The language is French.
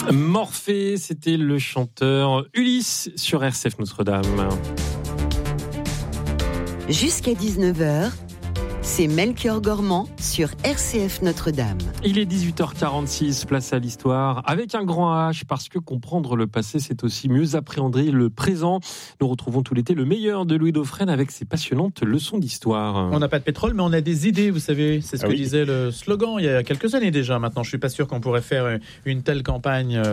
Morphée, c'était le chanteur Ulysse sur RCF Notre-Dame. Jusqu'à 19h, c'est Melchior Gormand sur RCF Notre-Dame. Il est 18h46, place à l'histoire, avec un grand H, parce que comprendre le passé, c'est aussi mieux appréhender le présent. Nous retrouvons tout l'été le meilleur de Louis Dauphren avec ses passionnantes leçons d'histoire. On n'a pas de pétrole, mais on a des idées, vous savez. C'est ce que disait le slogan il y a quelques années déjà. Maintenant, je ne suis pas sûr qu'on pourrait faire une telle campagne